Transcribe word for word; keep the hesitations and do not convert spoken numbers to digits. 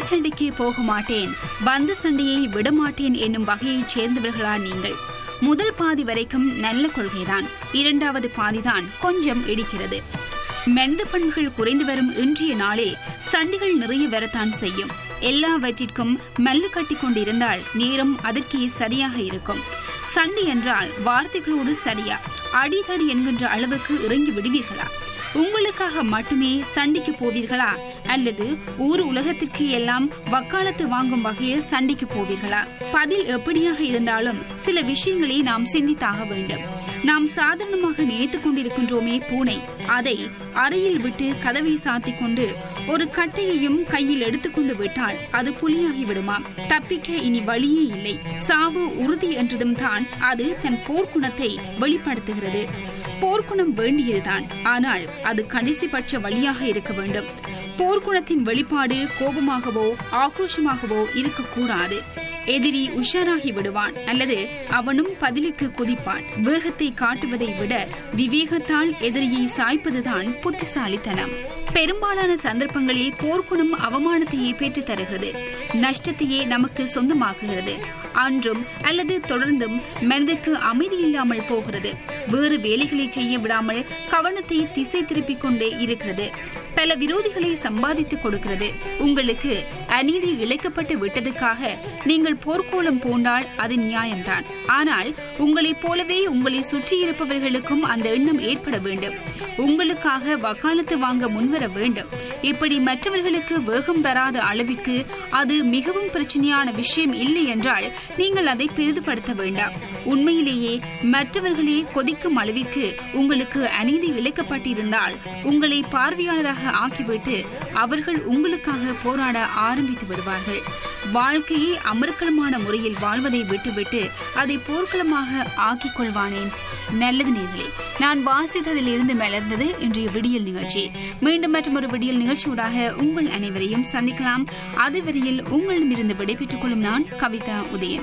வெளிச்சண்டைக்கு போக மாட்டேன், வந்த சண்டையை விடமாட்டேன் என்னும் வகையைச் சேர்ந்தவர்களா நீங்கள்? முதல் பாதி வரைக்கும் நல்ல கொள்கைதான், இரண்டாவது பாதிதான் கொஞ்சம் இடிக்கிறது. மனித பண்புகள் குறைந்து வரும் இன்றைய நாளில் சண்டைகள் நிறைய வரத்தான் செய்யும். எல்லாவற்றிற்கும் மல்லு கட்டி கொண்டிருந்தால் நேரம் அதற்கே சரியாக இருக்கும். சண்டை என்றால் வார்த்தைகளோடு சரியா அடிதடி என்கின்ற அளவுக்கு இறங்கி விடுவீர்களா? உங்களுக்காக மட்டுமே சண்டைக்கு போவீர்களா, அல்லது ஊர் உலகத்திற்கு எல்லாம் வக்காலத்து வாங்கும் வகையில் சண்டைக்கு போவீர்களா? பதில் எப்படியாக இருந்தாலும் சில விஷயங்களை நாம் சிந்தித்தாக வேண்டும். நாம் சாதாரணமாக நினைத்துக் கொண்டிருக்கின்றோமே பூனை, அதை அறையில் விட்டு கதவை சாத்திக் கொண்டு ஒரு கட்டையையும் கையில் எடுத்துக்கொண்டு விட்டால் அது புலியாகி விடுமாம். தப்பிக்க இனி வழியே இல்லை, சாவு உறுதி என்றதும் தான் அது தன் போர்க்குணத்தை வெளிப்படுத்துகிறது. போர்க்குணம் வேண்டியதுதான், ஆனால் அது கடைசி பட்ச வழியாக இருக்க வேண்டும். போர்க்குணத்தின் வெளிப்பாடு கோபமாகவோ ஆக்ரோஷமாகவோ இருக்கக்கூடாது. எதிரி உஷாராகி விடுவான், அல்லது அவனும் பதிலுக்கு குதிப்பான். வேகத்தை காட்டுவதை விட விவேகத்தால் எதிரியை சாய்ப்பதுதான் புத்திசாலித்தனம். பெரும்பாலான சந்தர்ப்பங்களில் போர்க்குணம் அவமானத்தையே பெற்றுத் தருகிறது, நஷ்டத்தையே நமக்கு சொந்தமாக்குகிறது. அன்றும் அல்லது தொடர்ந்தும் மனதுக்கு அமைதி இல்லாமல் போகிறது. வேறு வேலைகளை செய்ய விடாமல் கவனத்தை திசை திருப்பிக் கொண்டே இருக்கிறது. பல விரோதிகளை சம்பாதித்துக் கொடுக்கிறது. உங்களுக்கு அநீதி இழைக்கப்பட்டு விட்டதுக்காக நீங்கள் போர்க்கோலம் பூண்டால் அது நியாயம்தான். ஆனால் உங்களைப் போலவே உங்களை சுற்றியிருப்பவர்களுக்கும் அந்த எண்ணம் ஏற்பட வேண்டும். உங்களுக்காக வக்காலத்து வாங்க முன்வர வேண்டும். இப்படி மற்றவர்களுக்கு வேகம் வராத அளவிற்கு அது மிகவும் பிரச்சனையான விஷயம் இல்லை என்றால் நீங்கள் அதை பெரிதுபடுத்த வேண்டாம். உண்மையிலேயே மற்றவர்களே கொதிக்கும் அளவிற்கு உங்களுக்கு அநீதி இழைக்கப்பட்டிருந்தால் உங்களை பார்வையாளராக ஆக்கிவிட்டு அவர்கள் உங்களுக்காக போராட ஆரம்பித்து விடுவார்கள். வாழ்க்கையை அமர்க்களமான முறையில் வாழ்வதை விட்டுவிட்டு அதை போர்க்களமாக ஆக்கிக் கொள்வானேன்? நல்லது நேர்களே, நான் வாசித்ததில் இருந்து மலர்ந்தது இன்றைய விடியல் நிகழ்ச்சி. மீண்டும் மற்றும் ஒரு விடியல் நிகழ்ச்சியூடாக உங்கள் அனைவரையும் சந்திக்கலாம். அதுவரையில் உங்களிடமிருந்து விடைபெற்றுக் கொள்ளும் நான் கவிதா உதயன்.